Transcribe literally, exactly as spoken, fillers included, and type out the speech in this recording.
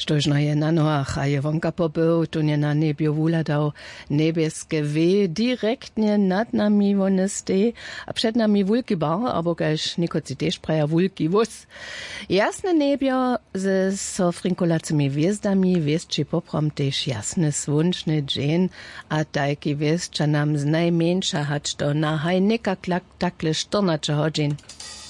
Štožno je na nohach a je vonka pobył, tu nie na niebie wuladał niebieskie weh direktnie nad nami wonesty, a przed nami wulki bar, abo kaž nikoci tež praja wulki wus. Jasne niebie ze so frinkolacimi wiezdami, wieszczy poprom tež jasne słonczny dzień, a tajki wieszcza nam z najmniejsza hać to na haj nikak takle sztornacze hodzin.